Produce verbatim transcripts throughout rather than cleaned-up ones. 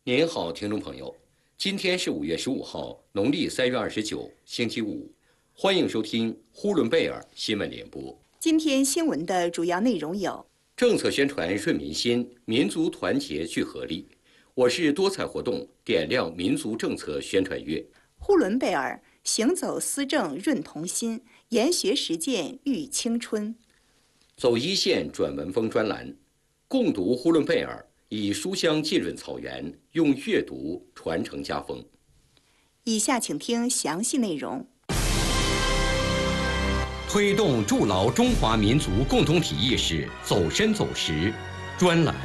您好，听众朋友，今天是五月十五号，农历三月二十九，星期五，欢迎收听呼伦贝尔新闻联播。 今天新闻的主要内容有： 政策宣传顺民心，民族团结聚合力。我市多彩活动点亮民族政策宣传月。 呼伦贝尔行走思政润童心，研学实践育青春。 走一线转文风专栏，共读呼伦贝尔。以书香浸润草原，用阅读传承家风。 以下请听详细内容。 推动筑牢中华民族共同体意识，走深走实专栏。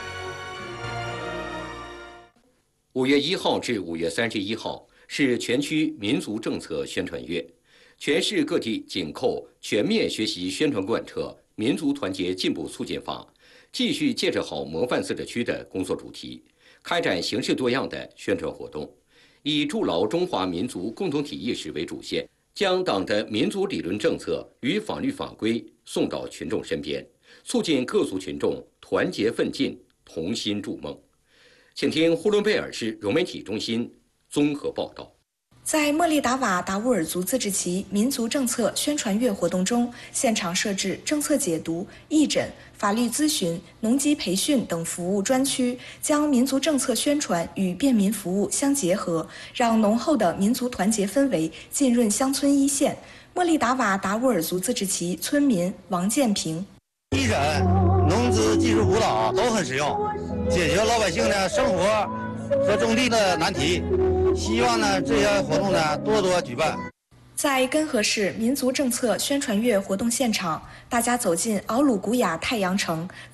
五月一号至五月三十一号是全区民族政策宣传月，全市各地紧扣全面学习宣传贯彻民族团结进步促进法。继续建设好模范自治区的工作主题，开展形式多样的宣传活动，以筑牢中华民族共同体意识为主线，将党的民族理论政策与法律法规送到群众身边，促进各族群众团结奋进，同心筑梦。请听呼伦贝尔市融媒体中心综合报道。 在莫力达瓦达乌尔族自治旗民族政策宣传月活动中，现场设置政策解读、义诊、法律咨询、农机培训等服务专区，将民族政策宣传与便民服务相结合，让浓厚的民族团结氛围浸润乡村一线。莫力达瓦达乌尔族自治旗村民王建平： 义诊、农资技术辅导都很实用，解决老百姓的生活和种地的难题。希望呢这些活动呢多多举办。 在根河市民族政策宣传月活动现场，大家走进奥鲁古雅太阳城，